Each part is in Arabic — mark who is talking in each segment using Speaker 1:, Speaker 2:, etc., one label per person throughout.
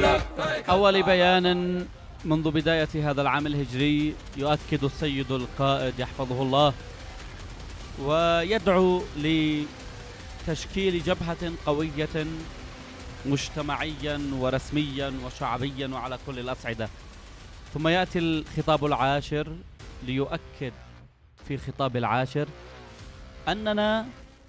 Speaker 1: أول بيان منذ بداية هذا العام الهجري يؤكد السيد القائد يحفظه الله ويدعو لتشكيل جبهة قوية مجتمعيا ورسميا وشعبيا وعلى كل الأصعدة. ثم يأتي الخطاب العاشر ليؤكد في الخطاب العاشر أننا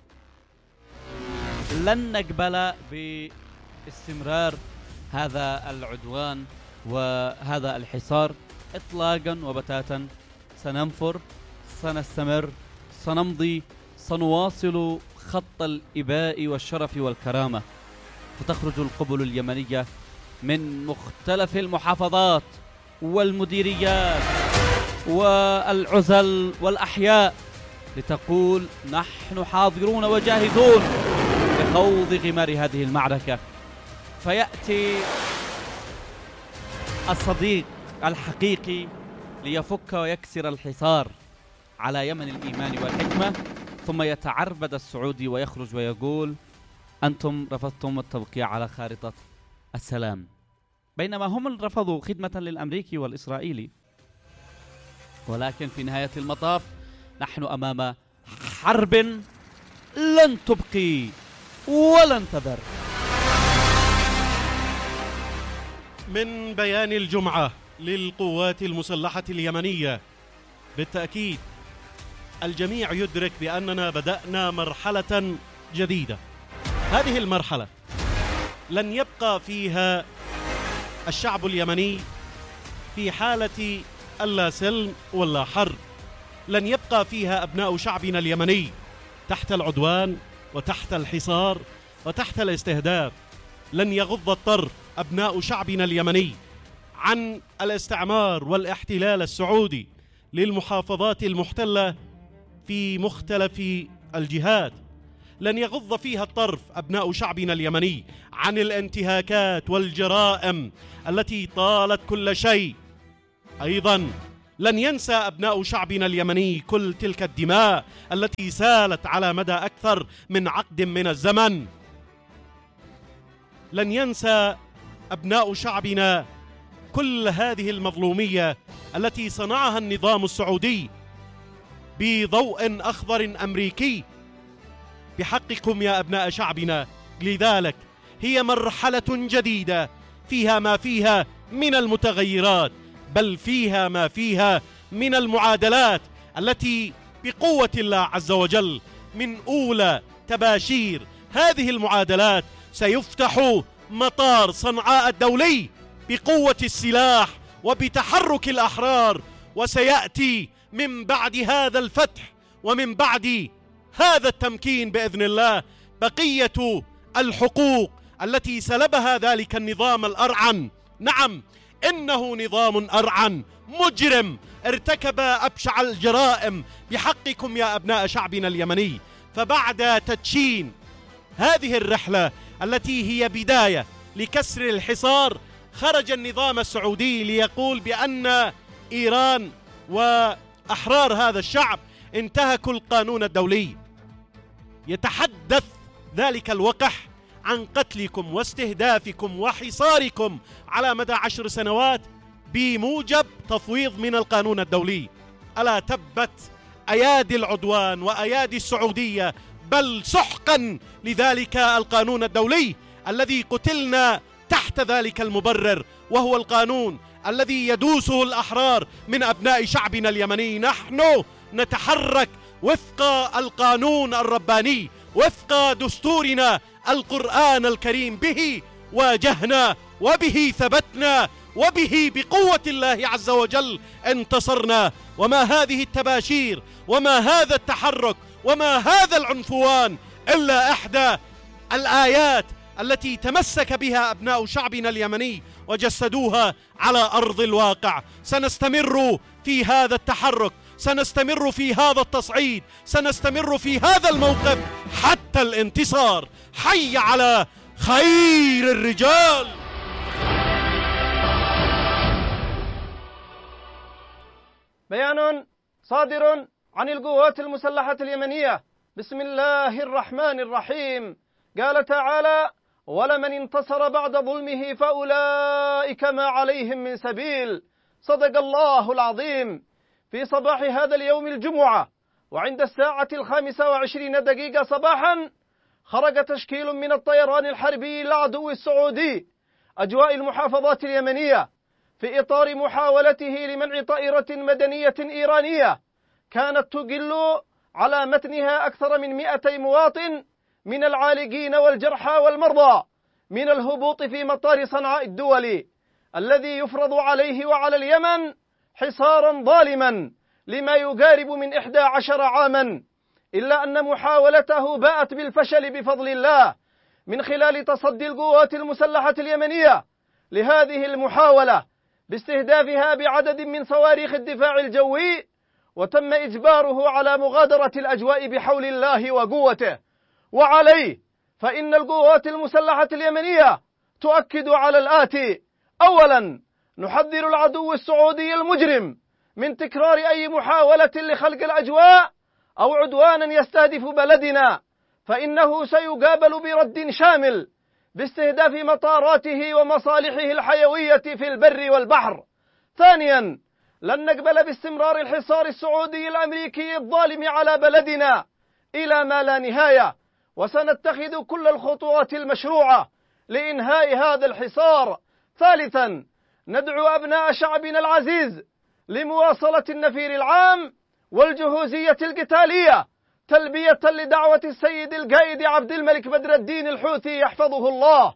Speaker 1: لن نقبل باستمرار هذا العدوان وهذا الحصار إطلاقا وبتاتا. سننفر، سنستمر، سنمضي، سنواصل خط الإباء والشرف والكرامة. فتخرج القبل اليمنية من مختلف المحافظات والمديريات والعزل والأحياء لتقول نحن حاضرون وجاهزون لخوض غمار هذه المعركة. فيأتي الصديق الحقيقي ليفك ويكسر الحصار على يمن الإيمان والحكمة، ثم يتعربد السعودي ويخرج ويقول أنتم رفضتم التوقيع على خارطة السلام، بينما هم رفضوا خدمة للأمريكي والإسرائيلي. ولكن في نهاية المطاف نحن أمام حرب لن تبقي ولن تذر.
Speaker 2: من بيان الجمعة للقوات المسلحة اليمنية، بالتأكيد الجميع يدرك بأننا بدأنا مرحلة جديدة. هذه المرحلة لن يبقى فيها الشعب اليمني في حالة اللا سلم ولا حرب، لن يبقى فيها أبناء شعبنا اليمني تحت العدوان وتحت الحصار وتحت الاستهداف. لن يغض الطرف أبناء شعبنا اليمني عن الاستعمار والاحتلال السعودي للمحافظات المحتلة في مختلف الجهات. لن يغض فيها الطرف أبناء شعبنا اليمني عن الانتهاكات والجرائم التي طالت كل شيء. أيضا لن ينسى أبناء شعبنا اليمني كل تلك الدماء التي سالت على مدى أكثر من عقد من الزمن. لن ينسى أبناء شعبنا كل هذه المظلومية التي صنعها النظام السعودي بضوء أخضر أمريكي بحقكم يا أبناء شعبنا. لذلك هي مرحلة جديدة فيها ما فيها من المتغيرات، بل فيها ما فيها من المعادلات التي بقوة الله عز وجل من أولى تباشير هذه المعادلات سيفتح مطار صنعاء الدولي بقوة السلاح وبتحرك الأحرار. وسيأتي من بعد هذا الفتح ومن بعد هذا التمكين بإذن الله بقية الحقوق التي سلبها ذلك النظام الأرعن. نعم، إنه نظام أرعن مجرم ارتكب أبشع الجرائم بحقكم يا أبناء شعبنا اليمني. فبعد تدشين هذه الرحلة التي هي بداية لكسر الحصار، خرج النظام السعودي ليقول بأن إيران وأحرار هذا الشعب انتهكوا القانون الدولي. يتحدث ذلك الوقح عن قتلكم واستهدافكم وحصاركم على مدى 10 سنوات بموجب تفويض من القانون الدولي. ألا تبت أيادي العدوان وأيادي السعودية، بل سحقا لذلك القانون الدولي الذي قتلنا تحت ذلك المبرر، وهو القانون الذي يدوسه الأحرار من أبناء شعبنا اليمني. نحن نتحرك وفق القانون الرباني، وفق دستورنا القرآن الكريم. به واجهنا وبه ثبتنا وبه بقوة الله عز وجل انتصرنا. وما هذه التباشير وما هذا التحرك وما هذا العنفوان إلا إحدى الآيات التي تمسك بها أبناء شعبنا اليمني وجسدوها على أرض الواقع. سنستمر في هذا التحرك، سنستمر في هذا التصعيد، سنستمر في هذا الموقف حتى الانتصار. حي على خير الرجال.
Speaker 3: بيان صادر عن القوات المسلحة اليمنية. بسم الله الرحمن الرحيم. قال تعالى: ولمن انتصر بعد ظلمه فأولئك ما عليهم من سبيل. صدق الله العظيم. في صباح هذا اليوم الجمعة وعند 5:25 صباحا خرج تشكيل من الطيران الحربي للعدو السعودي أجواء المحافظات اليمنية في إطار محاولته لمنع طائرة مدنية إيرانية كانت تجل على متنها أكثر من 200 مواطن من العالقين والجرحى والمرضى من الهبوط في مطار صنعاء الدولي الذي يفرض عليه وعلى اليمن حصارا ظالما لما يقارب من 11 عاما، إلا أن محاولته باءت بالفشل بفضل الله من خلال تصدي القوات المسلحة اليمنية لهذه المحاولة باستهدافها بعدد من صواريخ الدفاع الجوي، وتم إجباره على مغادرة الأجواء بحول الله وقوته. وعليه فإن القوات المسلحة اليمنية تؤكد على الآتي: أولا، نحذر العدو السعودي المجرم من تكرار أي محاولة لخلق الأجواء أو عدوانا يستهدف بلدنا، فإنه سيقابل برد شامل باستهداف مطاراته ومصالحه الحيوية في البر والبحر. ثانيا، لن نقبل باستمرار الحصار السعودي الأمريكي الظالم على بلدنا إلى ما لا نهاية، وسنتخذ كل الخطوات المشروعة لإنهاء هذا الحصار. ثالثا، ندعو أبناء شعبنا العزيز لمواصلة النفير العام والجهوزية القتالية تلبية لدعوة السيد القائد عبد الملك بدر الدين الحوثي يحفظه الله.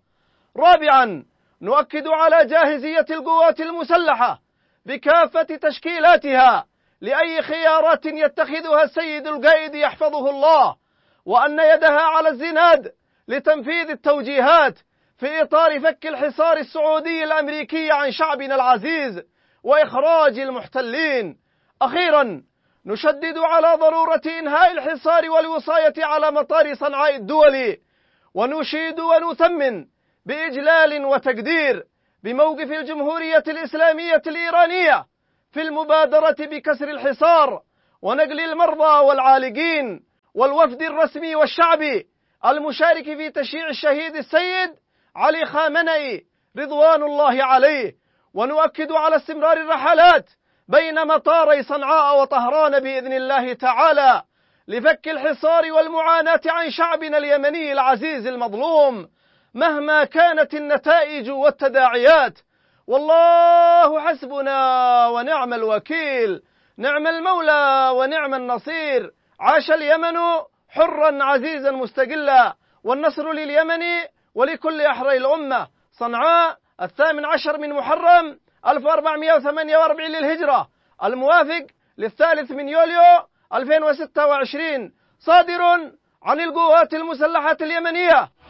Speaker 3: رابعا، نؤكد على جاهزية القوات المسلحة بكافة تشكيلاتها لأي خيارات يتخذها السيد القائد يحفظه الله، وأن يدها على الزناد لتنفيذ التوجيهات في إطار فك الحصار السعودي الأمريكي عن شعبنا العزيز وإخراج المحتلين. أخيرا، نشدد على ضرورة إنهاء الحصار والوصاية على مطار صنعاء الدولي، ونشيد ونثمن بإجلال وتقدير بموقف الجمهورية الإسلامية الإيرانية في المبادرة بكسر الحصار ونقل المرضى والعالقين والوفد الرسمي والشعبي المشارك في تشييع الشهيد السيد علي خامنئي رضوان الله عليه. ونؤكد على استمرار الرحلات بين مطاري صنعاء وطهران بإذن الله تعالى لفك الحصار والمعاناة عن شعبنا اليمني العزيز المظلوم مهما كانت النتائج والتداعيات. والله حسبنا ونعم الوكيل، نعم المولى ونعم النصير. عاش اليمن حرا عزيزا مستقلا، والنصر لليمن ولكل أحرى الأمة. صنعاء 18 من محرم 1448 للهجرة، الموافق 3 يوليو 2026، صادر عن القوات المسلحة اليمنية.